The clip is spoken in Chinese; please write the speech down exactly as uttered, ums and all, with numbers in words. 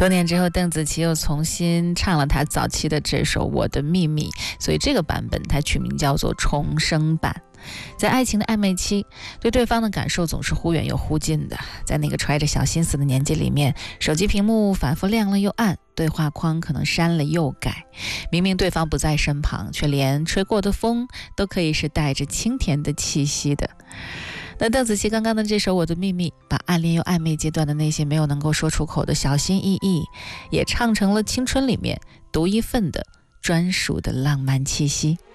多年之后，邓紫棋又重新唱了她早期的这首《我的秘密》，所以这个版本她取名叫做重生版。在爱情的暧昧期，对对方的感受总是忽远又忽近的。在那个揣着小心思的年纪里面，手机屏幕反复亮了又暗，对话框可能删了又改，明明对方不在身旁，却连吹过的风都可以是带着清甜的气息的。那邓紫棋刚刚的这首《我的秘密》，把暗恋又暧昧阶段的那些没有能够说出口的小心翼翼，也唱成了青春里面独一份的专属的浪漫气息。